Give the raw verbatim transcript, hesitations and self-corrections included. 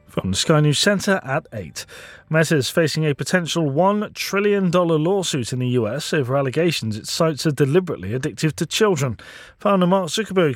From the Sky News Centre at eight. Meta is facing a potential one trillion dollars lawsuit in the U S over allegations its sites are deliberately addictive to children. Founder Mark Zuckerberg